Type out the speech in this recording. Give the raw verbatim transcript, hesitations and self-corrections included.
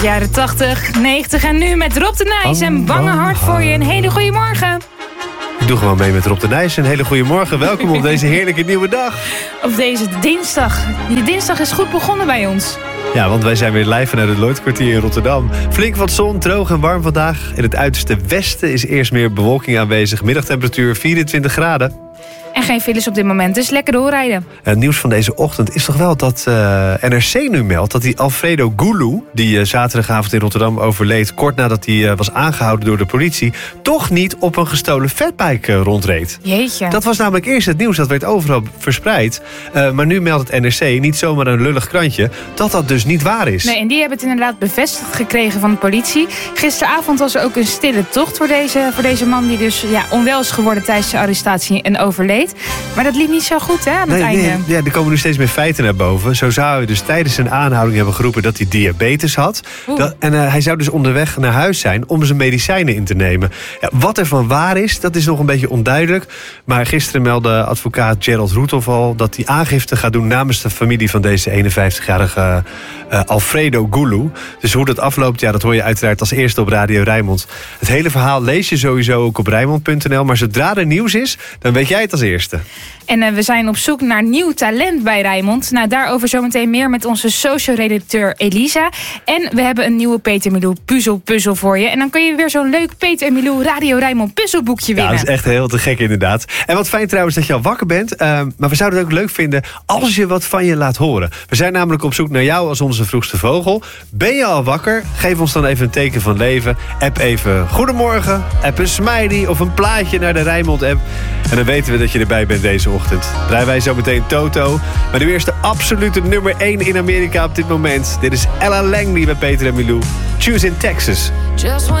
Jaren tachtig, negentig en nu met Rob de Nijs en Bange Hart voor je. Een hele goede morgen. Ik doe gewoon mee met Rob de Nijs. Een hele goede morgen. Welkom op deze heerlijke nieuwe dag. Op deze dinsdag. Die dinsdag is goed begonnen bij ons. Ja, want wij zijn weer live vanuit het Lloydkwartier in Rotterdam. Flink wat zon, droog en warm vandaag. In het uiterste westen is eerst meer bewolking aanwezig. Middagtemperatuur vierentwintig graden. En geen files op dit moment, dus lekker doorrijden. Het nieuws van deze ochtend is toch wel dat uh, N R C nu meldt... dat die Alfredo Gulu, die uh, zaterdagavond in Rotterdam overleed... kort nadat hij uh, was aangehouden door de politie... toch niet op een gestolen fatbike uh, rondreed. Jeetje. Dat was namelijk eerst het nieuws, dat werd overal verspreid. Uh, maar nu meldt het N R C, niet zomaar een lullig krantje... dat dat dus niet waar is. Nee, en die hebben het inderdaad bevestigd gekregen van de politie. Gisteravond was er ook een stille tocht voor deze, voor deze man... die dus ja, onwel is geworden tijdens de arrestatie en overleed. Maar dat liep niet zo goed, hè, aan het nee, einde. Nee, ja, er komen nu steeds meer feiten naar boven. Zo zou hij dus tijdens zijn aanhouding hebben geroepen dat hij diabetes had. Dat, en uh, hij zou dus onderweg naar huis zijn om zijn medicijnen in te nemen. Ja, wat er van waar is, dat is nog een beetje onduidelijk. Maar gisteren meldde advocaat Gerald Roethoff al dat hij aangifte gaat doen namens de familie van deze eenenvijftigjarige uh, Alfredo Gulu. Dus hoe dat afloopt, ja, dat hoor je uiteraard als eerste op Radio Rijnmond. Het hele verhaal lees je sowieso ook op Rijnmond punt n l. Maar zodra er nieuws is, dan weet jij het als eerste. En uh, we zijn op zoek naar nieuw talent bij Rijnmond. Nou, daarover zometeen meer met onze social-redacteur Elisa. En we hebben een nieuwe Peter Milou puzzel-puzzel voor je. En dan kun je weer zo'n leuk Peter Milou Radio Rijnmond puzzelboekje winnen. Ja, dat is echt heel te gek inderdaad. En wat fijn trouwens dat je al wakker bent. Uh, maar we zouden het ook leuk vinden als je wat van je laat horen. We zijn namelijk op zoek naar jou als onze vroegste vogel. Ben je al wakker? Geef ons dan even een teken van leven. App even goedemorgen. App een smiley of een plaatje naar de Rijnmond app. En dan weten we dat je erbij bent deze ochtend. Draaien wij zo meteen Toto. Maar nu eerst de absolute nummer één in Amerika op dit moment. Dit is Ella Langley bij Peter en Milou. Choose in Texas.